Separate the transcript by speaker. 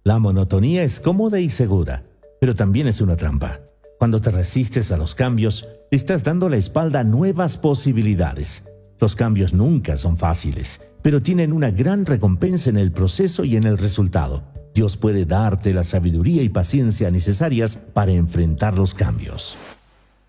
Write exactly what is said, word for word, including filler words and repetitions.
Speaker 1: La monotonía es cómoda y segura, pero también es una trampa. Cuando te resistes a los cambios, le estás dando la espalda a nuevas posibilidades. Los cambios nunca son fáciles, pero tienen una gran recompensa en el proceso y en el resultado. Dios puede darte la sabiduría y paciencia necesarias para enfrentar los cambios.